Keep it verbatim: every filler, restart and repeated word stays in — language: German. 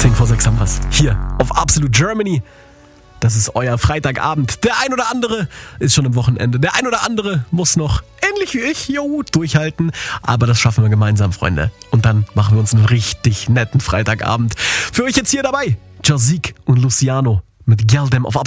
zehn vor sechs haben wir's. Hier auf Absolute Germany. Das ist euer Freitagabend. Der ein oder andere ist schon am Wochenende. Der ein oder andere muss noch, ähnlich wie ich, jo, durchhalten. Aber das schaffen wir gemeinsam, Freunde. Und dann machen wir uns einen richtig netten Freitagabend. Für euch jetzt hier dabei, Jazik und Luciano mit Galdem auf Absolute